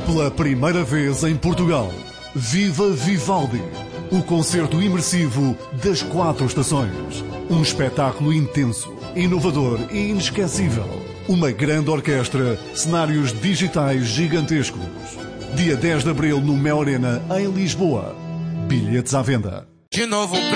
Pela primeira vez em Portugal, Viva Vivaldi, o concerto imersivo das 4 estações. Um espetáculo intenso, inovador e inesquecível. Uma grande orquestra, cenários digitais gigantescos. Dia 10 de abril no Mel Arena, em Lisboa. Bilhetes à venda. De novo